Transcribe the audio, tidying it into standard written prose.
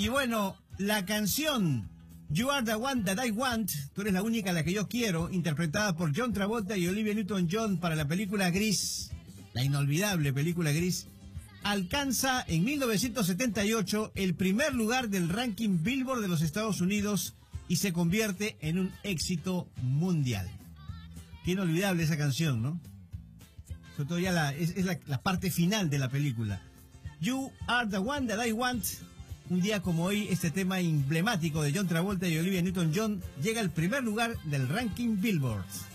Y bueno, la canción You Are the One That I Want, tú eres la única a la que yo quiero, interpretada por John Travolta y Olivia Newton-John para la película Gris, la inolvidable película Gris, alcanza en 1978 el primer lugar del ranking Billboard de los Estados Unidos y se convierte en un éxito mundial. Qué inolvidable esa canción, ¿no? Sobre todo ya es la parte final de la película. You Are the One That I Want. Un día como hoy, este tema emblemático de John Travolta y Olivia Newton-John llega al primer lugar del ranking Billboard.